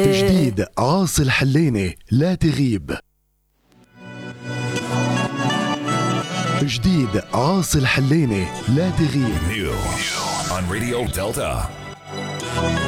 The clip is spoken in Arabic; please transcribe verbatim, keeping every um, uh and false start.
جديد عاصي الحليني لا تغيب. جديد عاصي الحليني لا تغيب. New on Radio Delta.